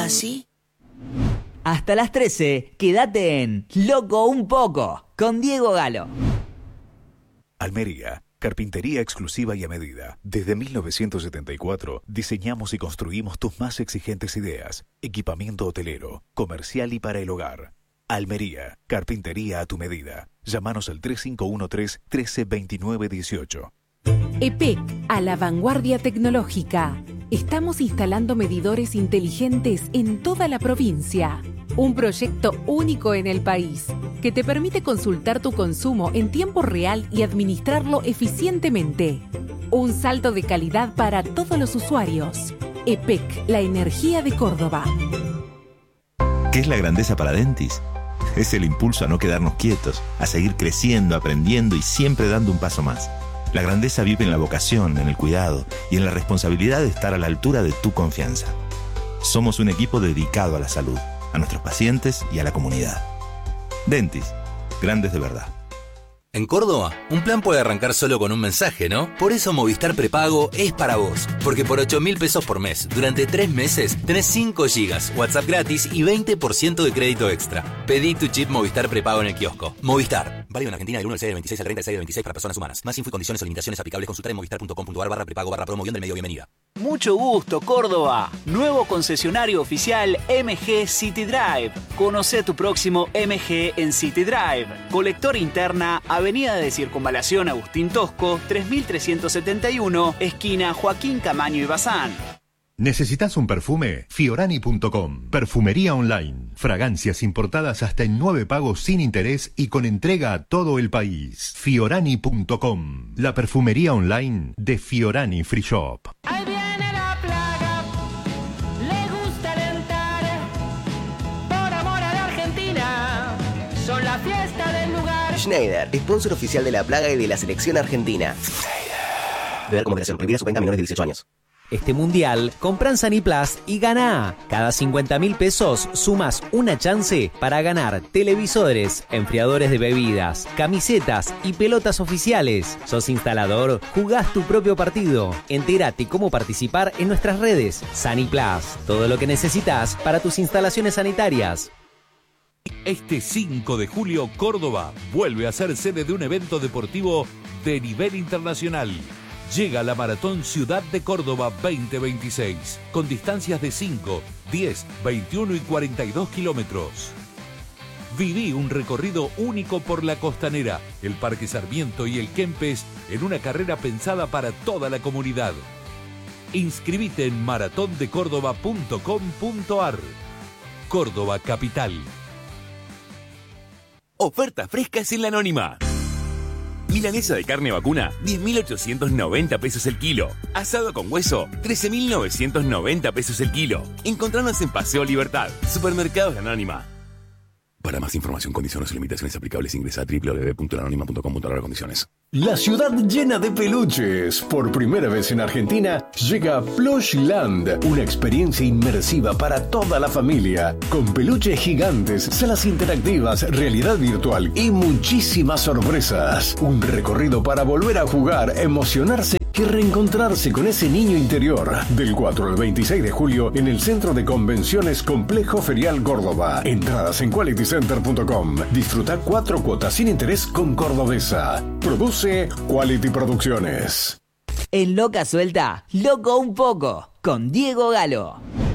así? Hasta las 13, quédate en Loco un poco, con Diego Galo. Almería, carpintería exclusiva y a medida. Desde 1974 diseñamos y construimos tus más exigentes ideas. Equipamiento hotelero, comercial y para el hogar. Almería, carpintería a tu medida. Llámanos al 3513-132918. EPEC, a la vanguardia tecnológica. Estamos instalando medidores inteligentes en toda la provincia. Un proyecto único en el país que te permite consultar tu consumo en tiempo real y administrarlo eficientemente. Un salto de calidad para todos los usuarios. EPEC, la energía de Córdoba. ¿Qué es la grandeza para Dentis? Es el impulso a no quedarnos quietos, a seguir creciendo, aprendiendo y siempre dando un paso más. La grandeza vive en la vocación, en el cuidado y en la responsabilidad de estar a la altura de tu confianza. Somos un equipo dedicado a la salud, a nuestros pacientes y a la comunidad. Dentis, grandes de verdad. En Córdoba, un plan puede arrancar solo con un mensaje, ¿no? Por eso Movistar Prepago es para vos. Porque por 8.000 pesos por mes, durante 3 meses, tenés 5 gigas, WhatsApp gratis y 20% de crédito extra. Pedí tu chip Movistar Prepago en el kiosco. Movistar. Válido en Argentina del 1 al 6 del 26 al 30 del 6 del 26 para personas humanas. Más info y condiciones o limitaciones aplicables. Consultar en movistar.com.ar/prepago/promoción del medio. Bienvenida. Mucho gusto, Córdoba. Nuevo concesionario oficial MG City Drive. Conoce tu próximo MG en City Drive. Colector interna, Avenida de Circunvalación Agustín Tosco, 3371, esquina Joaquín Camaño y Bazán. ¿Necesitas un perfume? Fiorani.com. Perfumería online. Fragancias importadas hasta en 9 pagos sin interés y con entrega a todo el país. Fiorani.com. La perfumería online de Fiorani Free Shop. Ahí viene la plaga, le gusta alentar, por amor a la Argentina, son la fiesta del lugar. Schneider, sponsor oficial de La Plaga y de la selección argentina. Beber con moderación, prohibida su venta a menores de 18 años. Este mundial, compra en Saniplas y gana. Cada 50.000 pesos sumas una chance para ganar televisores, enfriadores de bebidas, camisetas y pelotas oficiales. ¿Sos instalador? Jugás tu propio partido. Entérate cómo participar en nuestras redes. Saniplas, todo lo que necesitas para tus instalaciones sanitarias. Este 5 de julio, Córdoba vuelve a ser sede de un evento deportivo de nivel internacional. Llega la Maratón Ciudad de Córdoba 2026, con distancias de 5, 10, 21 y 42 kilómetros. Viví un recorrido único por la Costanera, el Parque Sarmiento y el Kempes en una carrera pensada para toda la comunidad. Inscribite en maratondecórdoba.com.ar. Córdoba Capital. Ofertas frescas en La Anónima. Milanesa de carne vacuna, 10.890 pesos el kilo. Asado con hueso, 13.990 pesos el kilo. Encontranos en Paseo Libertad, Supermercados La Anónima. Para más información, condiciones y limitaciones aplicables, ingresa a www.lanonima.com.ar/condiciones. La ciudad llena de peluches. Por primera vez en Argentina llega Plushland, una experiencia inmersiva para toda la familia, con peluches gigantes, salas interactivas, realidad virtual y muchísimas sorpresas. Un recorrido para volver a jugar, emocionarse y reencontrarse con ese niño interior. Del 4 al 26 de julio en el Centro de Convenciones Complejo Ferial Córdoba. Entradas en qualitycenter.com. Disfruta 4 cuotas sin interés con Cordobesa. Produce Quality Producciones. En Loca Suelta, loco un poco, con Diego Galo.